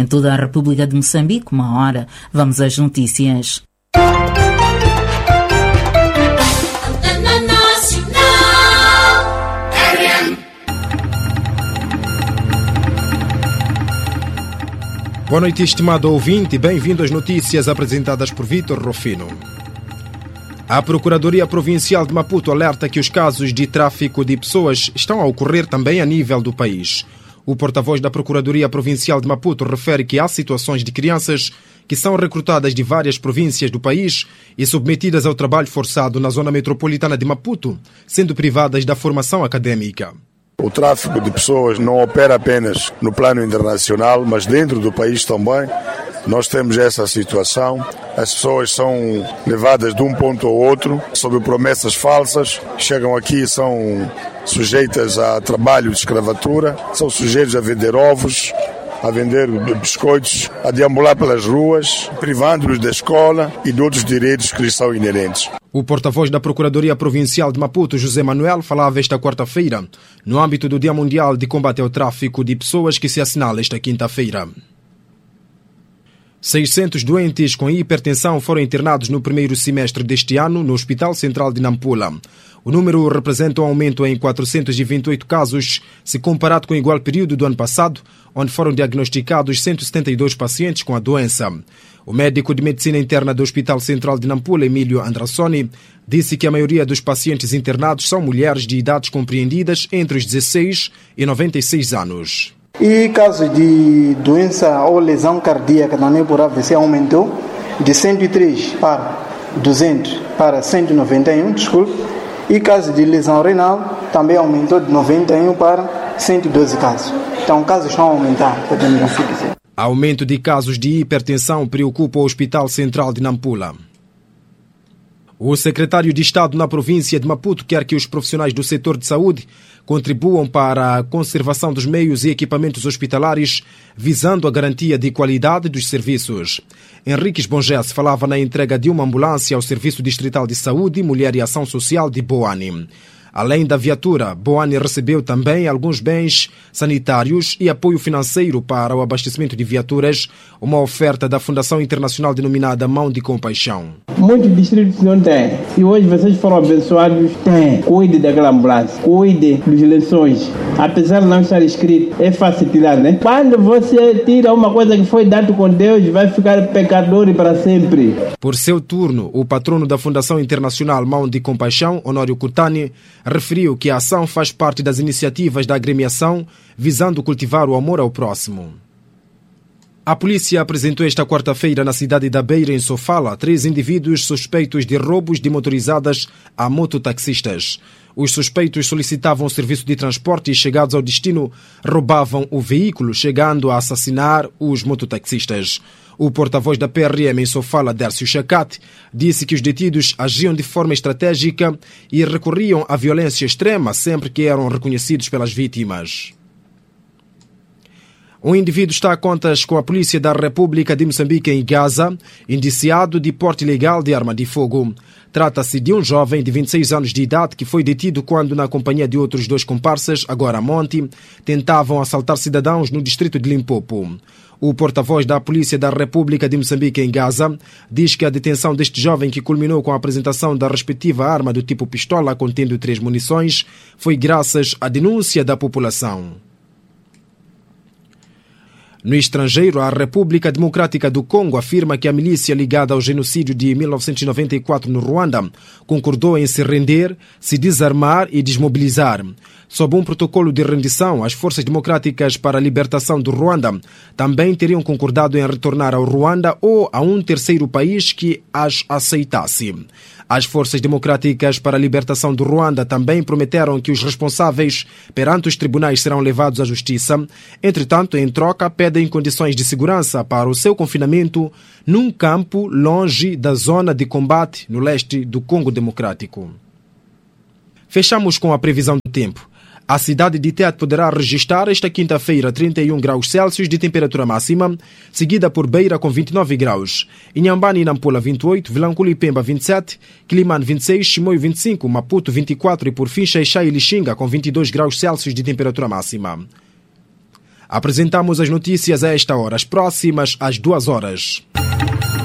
em toda a República de Moçambique. Uma hora, vamos às notícias. Boa noite, estimado ouvinte. Bem-vindo às notícias apresentadas por Vítor Rufino. A Procuradoria Provincial de Maputo alerta que os casos de tráfico de pessoas estão a ocorrer também a nível do país. O porta-voz da Procuradoria Provincial de Maputo refere que há situações de crianças que são recrutadas de várias províncias do país e submetidas ao trabalho forçado na zona metropolitana de Maputo, sendo privadas da formação académica. O tráfico de pessoas não opera apenas no plano internacional, mas dentro do país também. Nós temos essa situação. As pessoas são levadas de um ponto ao outro sob promessas falsas. Chegam aqui e são sujeitas a trabalho de escravatura, são sujeitos a vender ovos, a vender biscoitos, a deambular pelas ruas, privando-os da escola e de outros direitos que lhes são inerentes. O porta-voz da Procuradoria Provincial de Maputo, José Manuel, falava esta quarta-feira, no âmbito do Dia Mundial de Combate ao Tráfico de Pessoas que se assinala esta quinta-feira. 600 doentes com hipertensão foram internados no primeiro semestre deste ano no Hospital Central de Nampula. O número representa um aumento em 428 casos, se comparado com o igual período do ano passado, onde foram diagnosticados 172 pacientes com a doença. O médico de medicina interna do Hospital Central de Nampula, Emílio Andrassoni, disse que a maioria dos pacientes internados são mulheres de idades compreendidas entre os 16 e 96 anos. E casos de doença ou lesão cardíaca também por AVC aumentou de 103 para 200 para 191, E casos de lesão renal também aumentou de 91 para 112 casos. Então, casos estão a aumentar, podemos assim dizer. Aumento de casos de hipertensão preocupa o Hospital Central de Nampula. O secretário de Estado na província de Maputo quer que os profissionais do setor de saúde contribuam para a conservação dos meios e equipamentos hospitalares, visando a garantia de qualidade dos serviços. Henriques Bongés falava na entrega de uma ambulância ao Serviço Distrital de Saúde, Mulher e Ação Social de Boane. Além da viatura, Boane recebeu também alguns bens sanitários e apoio financeiro para o abastecimento de viaturas, uma oferta da Fundação Internacional denominada Mão de Compaixão. Muitos distritos não têm. E hoje vocês foram abençoados, tem. Cuide daquela ambulância, cuide dos lençóis. Apesar de não estar escrito, é fácil tirar, né? Quando você tira uma coisa que foi dado com Deus, vai ficar pecador para sempre. Por seu turno, o patrono da Fundação Internacional Mão de Compaixão, Honório Cutani, referiu que a ação faz parte das iniciativas da agremiação visando cultivar o amor ao próximo. A polícia apresentou esta quarta-feira na cidade da Beira, em Sofala, 3 indivíduos suspeitos de roubos de motorizadas a mototaxistas. Os suspeitos solicitavam serviço de transporte e, chegados ao destino, roubavam o veículo, chegando a assassinar os mototaxistas. O porta-voz da PRM em Sofala, Dércio Chacate, disse que os detidos agiam de forma estratégica e recorriam à violência extrema sempre que eram reconhecidos pelas vítimas. Um indivíduo está a contas com a Polícia da República de Moçambique em Gaza, indiciado de porte ilegal de arma de fogo. Trata-se de um jovem de 26 anos de idade que foi detido quando, na companhia de outros 2 comparsas, agora a monte, tentavam assaltar cidadãos no distrito de Limpopo. O porta-voz da Polícia da República de Moçambique em Gaza diz que a detenção deste jovem, que culminou com a apresentação da respectiva arma do tipo pistola contendo 3 munições, foi graças à denúncia da população. No estrangeiro, a República Democrática do Congo afirma que a milícia ligada ao genocídio de 1994 no Ruanda concordou em se render, se desarmar e desmobilizar. Sob um protocolo de rendição, as Forças Democráticas para a Libertação do Ruanda também teriam concordado em retornar ao Ruanda ou a um terceiro país que as aceitasse. As Forças Democráticas para a Libertação do Ruanda também prometeram que os responsáveis perante os tribunais serão levados à justiça. Entretanto, em troca, pedem condições de segurança para o seu confinamento num campo longe da zona de combate no leste do Congo Democrático. Fechamos com a previsão do tempo. A cidade de Tete poderá registrar esta quinta-feira 31 graus Celsius de temperatura máxima, seguida por Beira com 29 graus, Inhambane e Nampula 28, Vilanculo e Pemba 27, Quilimane 26, Chimoio 25, Maputo 24 e por fim Xai-Xai e Lixinga com 22 graus Celsius de temperatura máxima. Apresentamos as notícias a esta hora, as próximas às 2 horas.